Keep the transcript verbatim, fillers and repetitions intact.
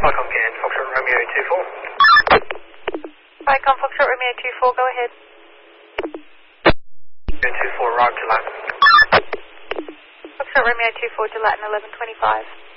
Icon Can, Foxtrot Romeo two four. Icon Foxtrot Romeo two four, go ahead. two four, arrived to Latin. Foxtrot Romeo two four to Latin eleven twenty-five.